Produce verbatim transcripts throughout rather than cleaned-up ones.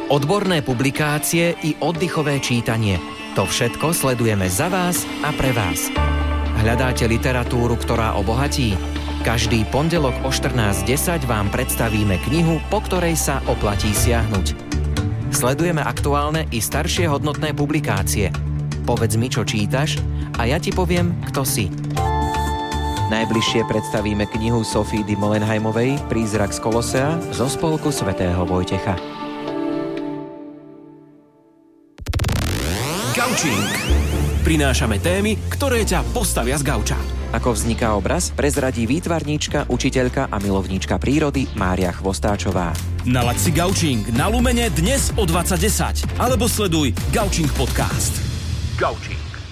Odborné publikácie i oddychové čítanie. To všetko sledujeme za vás a pre vás. Hľadáte literatúru, ktorá obohatí? Každý pondelok o štrnásť desať vám predstavíme knihu, po ktorej sa oplatí siahnuť. Sledujeme aktuálne i staršie hodnotné publikácie. Povedz mi, čo čítaš, a ja ti poviem, kto si. Najbližšie predstavíme knihu Sophie de Molenheimovej Prízrak z Kolosea zo spolku svätého Vojtecha. Gaučing. Prinášame témy, ktoré ťa postavia z gauča. Ako vzniká obraz, prezradí výtvarníčka, učiteľka a milovníčka prírody Mária Chvostáčová. Nalaď si Gaučing na Lumene dnes o dvadsať desať alebo sleduj Gaučing podcast. Gaučing.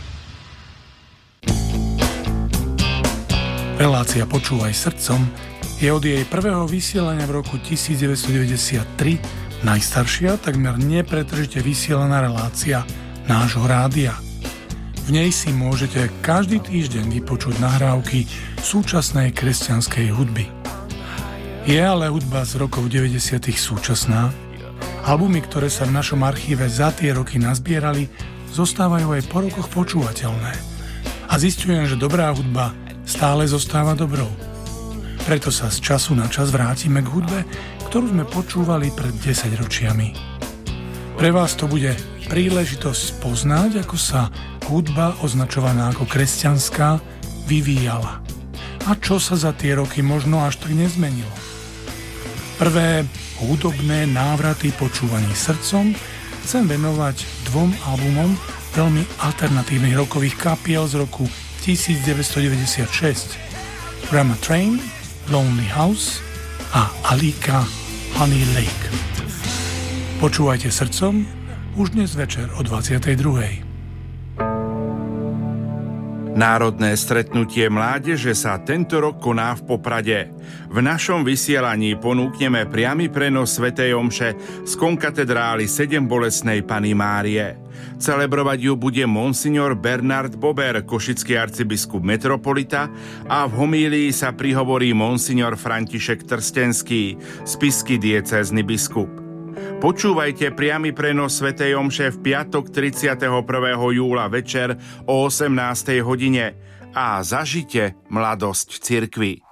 Relácia Počúvaj srdcom je od jej prvého vysielania v roku devätnásťstodeväťdesiattri najstaršia, takmer nepretržite vysielaná relácia nášho rádia. V nej si môžete každý týždeň vypočuť nahrávky súčasnej kresťanskej hudby. Je ale hudba z rokov deväťdesiatych súčasná? Albumy, ktoré sa v našom archíve za tie roky nazbierali, zostávajú aj po rokoch počúvateľné. A zistujem, že dobrá hudba stále zostáva dobrou. Preto sa z času na čas vrátime k hudbe, ktorú sme počúvali pred desaťročiami. Pre vás to bude príležitosť poznať, ako sa hudba označovaná ako kresťanská vyvíjala. A čo sa za tie roky možno až tak nezmenilo. Prvé hudobné návraty počúvaní srdcom chcem venovať dvom albumom veľmi alternatívnych rokových kapiel z roku devätnásťstodeväťdesiatšesť. Rama Train, Lonely House a Alika Honey Lake. Počúvajte srdcom už dnes večer o dvadsiatej druhej. Národné stretnutie mládeže sa tento rok koná v Poprade. V našom vysielaní ponúkneme priamy prenos svätej omše z konkatedrály Sedembolestnej Panny Márie. Celebrovať ju bude monsignor Bernard Bober, košický arcibiskup metropolita, a v homílii sa prihovorí monsignor František Trstenský, spišský diecézny biskup. Počúvajte priamy prenos svätej omše v piatok tridsiateho prvého júla večer o osemnástej hodine a zažite mladosť cirkvi.